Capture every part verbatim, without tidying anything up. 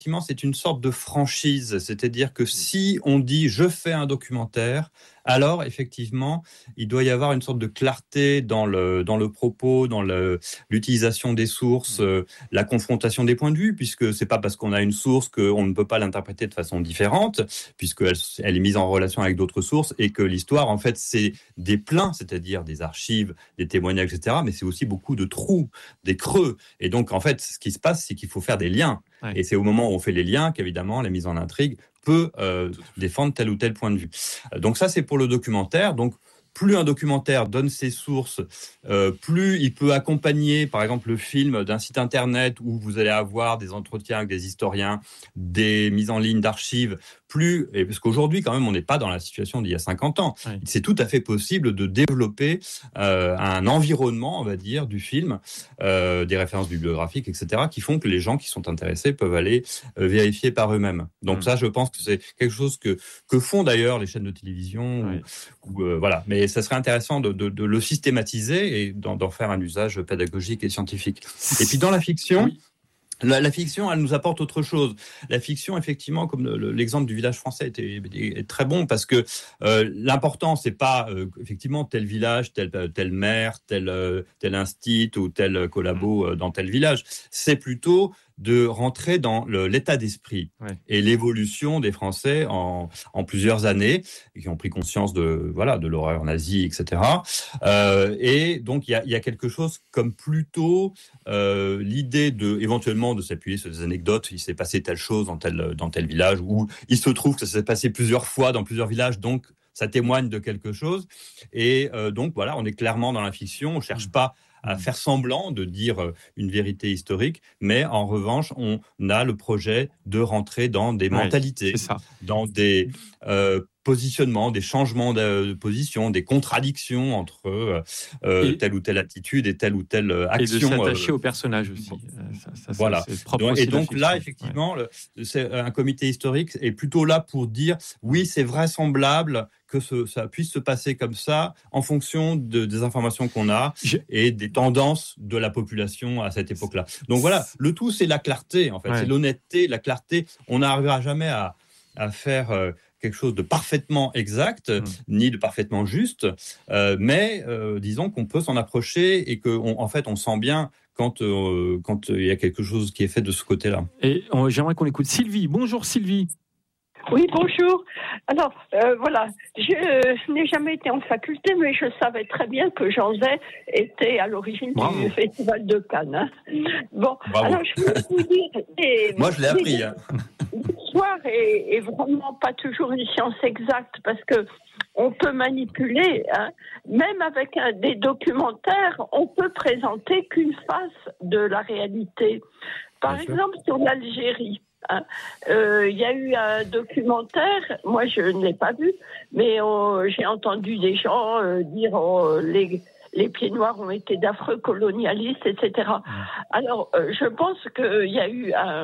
effectivement, c'est une sorte de franchise. C'est-à-dire que si on dit « je fais un documentaire », alors effectivement, il doit y avoir une sorte de clarté dans le, dans le propos, dans le, l'utilisation des sources, euh, la confrontation des points de vue, puisque c'est pas parce qu'on a une source qu'on ne peut pas l'interpréter de façon différente, puisqu'elle elle est mise en relation avec d'autres sources, et que l'histoire, en fait, c'est des pleins, c'est-à-dire des archives, des témoignages, et cetera, mais c'est aussi beaucoup de trous, des creux. Et donc, en fait, ce qui se passe, c'est qu'il faut faire des liens. Ouais. Et c'est au moment où on fait les liens qu'évidemment, la mise en intrigue peut euh, défendre tel ou tel point de vue. Donc ça, c'est pour le documentaire. Donc, plus un documentaire donne ses sources, euh, plus il peut accompagner, par exemple, le film d'un site internet où vous allez avoir des entretiens avec des historiens, des mises en ligne d'archives, plus, et parce qu'aujourd'hui, quand même, on n'est pas dans la situation d'il y a cinquante ans. Oui. C'est tout à fait possible de développer euh, un environnement, on va dire, du film, euh, des références bibliographiques, et cetera, qui font que les gens qui sont intéressés peuvent aller euh, vérifier par eux-mêmes. Donc mmh. ça, je pense que c'est quelque chose que, que font d'ailleurs les chaînes de télévision, oui. ou, ou, euh, voilà. Mais ça serait intéressant de, de, de le systématiser et d'en, d'en faire un usage pédagogique et scientifique. Et puis dans la fiction... Oui. La, la fiction, elle nous apporte autre chose. La fiction, effectivement, comme le, l'exemple du village français était, est très bon, parce que euh, l'important, c'est pas euh, effectivement tel village, tel tel maire, tel euh, tel instit ou tel collabo euh, dans tel village. C'est plutôt de rentrer dans le, l'état d'esprit ouais. et l'évolution des Français en, en plusieurs années, qui ont pris conscience de voilà de l'horreur nazie, et cetera. Euh, et donc il y a, y a quelque chose comme plutôt euh, l'idée de éventuellement de s'appuyer sur des anecdotes. Il s'est passé telle chose dans tel dans tel village, ou il se trouve que ça s'est passé plusieurs fois dans plusieurs villages, donc ça témoigne de quelque chose. Et euh, donc voilà, on est clairement dans la fiction. On cherche pas à faire semblant de dire une vérité historique, mais en revanche, on a le projet de rentrer dans des mentalités, ouais, dans des euh, positionnements, des changements de, de position, des contradictions entre euh, et, telle ou telle attitude et telle ou telle action. Et de s'attacher euh, aux personnages aussi. Ça, ça, voilà. C'est, c'est propre donc, et donc là, effectivement, ouais. le, c'est, un comité historique est plutôt là pour dire, oui, c'est vraisemblable que ce, ça puisse se passer comme ça en fonction de, des informations qu'on a Je... et des tendances de la population à cette époque-là. Donc voilà, le tout, c'est la clarté, en fait. Ouais. C'est l'honnêteté, la clarté. On n'arrivera jamais à, à faire euh, quelque chose de parfaitement exact, mmh. ni de parfaitement juste, euh, mais euh, disons qu'on peut s'en approcher et qu'en en fait, on sent bien quand euh, quand il y a quelque chose qui est fait de ce côté-là. Et on, j'aimerais qu'on écoute Sylvie. Bonjour Sylvie. Oui, bonjour. Alors, euh, voilà, je euh, n'ai jamais été en faculté, mais je savais très bien que Jean Zay était à l'origine Bravo. du Festival de Cannes. Hein. Bon, Bravo. alors je voulais vous dire... Et, Moi, je l'ai appris. Hein. L'histoire est, est vraiment pas toujours une science exacte, parce que on peut manipuler, hein. Même avec un, des documentaires, on peut présenter qu'une face de la réalité. Par bien exemple, sûr. sur l'Algérie. Il hein. euh, y a eu un documentaire, moi je ne l'ai pas vu, mais euh, j'ai entendu des gens euh, dire oh, les, les pieds noirs ont été d'affreux colonialistes, et cetera. Mmh. Alors euh, je pense qu'il y a eu un,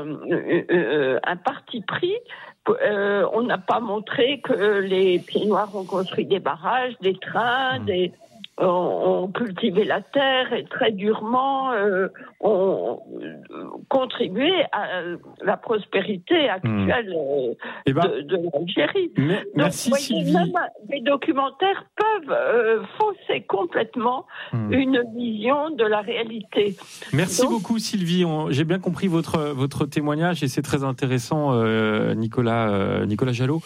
euh, un parti pris. Euh, on n'a pas montré que les pieds noirs ont construit des barrages, des trains, mmh. des... ont cultivé la terre et très durement euh, ont contribué à la prospérité actuelle mmh. eh ben, de, de l'Algérie. Mais, Donc, merci voyez, Sylvie. Même des documentaires peuvent euh, fausser complètement mmh. une vision de la réalité. Merci Donc, beaucoup Sylvie. On, j'ai bien compris votre, votre témoignage et c'est très intéressant, euh, Nicolas, euh, Nicolas Jalot,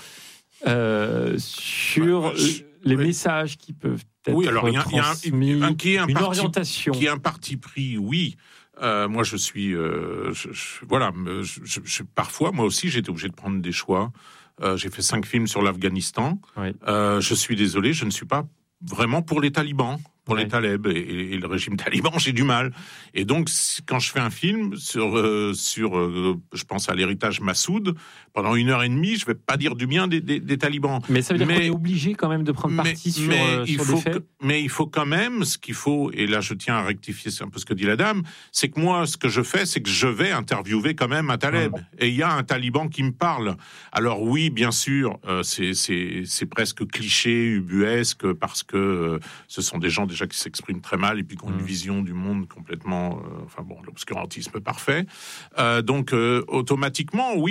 euh, sur bah, je, les ouais. messages qui peuvent être oui, alors il y a, transmis, y a un, un, qui est un une parti, orientation. Qui est un parti pris, oui. Euh, moi, je suis, euh, je, je, voilà, je, je, je, parfois, moi aussi, j'ai été obligé de prendre des choix. Euh, j'ai fait cinq films sur l'Afghanistan. Oui. Euh, je suis désolé, je ne suis pas vraiment pour les talibans. Pour ouais. les talibs et, et, et le régime taliban, j'ai du mal. Et donc, quand je fais un film sur, euh, sur euh, je pense à l'héritage Massoud, pendant une heure et demie, je vais pas dire du bien des, des, des talibans. Mais ça veut dire mais, qu'on est obligé quand même de prendre parti mais, sur, mais euh, il sur faut des faits. Que, mais il faut quand même, ce qu'il faut, et là je tiens à rectifier un peu ce que dit la dame, c'est que moi, ce que je fais, c'est que je vais interviewer quand même un talib. Mmh. Et il y a un taliban qui me parle. Alors oui, bien sûr, euh, c'est, c'est, c'est presque cliché, ubuesque, parce que euh, ce sont des gens déjà déjà qui s'expriment très mal et puis qui ont mmh. une vision du monde complètement, euh, enfin bon, l'obscurantisme parfait. Euh, donc euh, automatiquement, oui.